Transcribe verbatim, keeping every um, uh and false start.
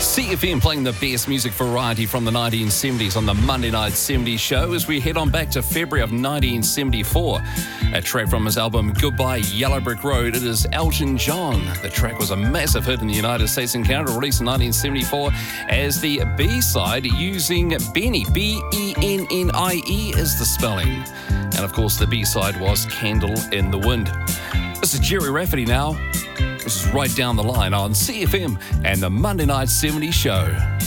C F M playing the best music variety from the nineteen seventies on the Monday Night seventies show as we head on back to February of nineteen seventy-four. A track from his album Goodbye Yellow Brick Road. It is Elton John. The track was a massive hit in the United States and Canada, released in nineteen seventy-four as the B-side using Bennie. B E N N I E is the spelling. And of course the B-side was Candle in the Wind. This is Jerry Rafferty now. This is Right Down the Line on C F M and the Monday Night seventies show.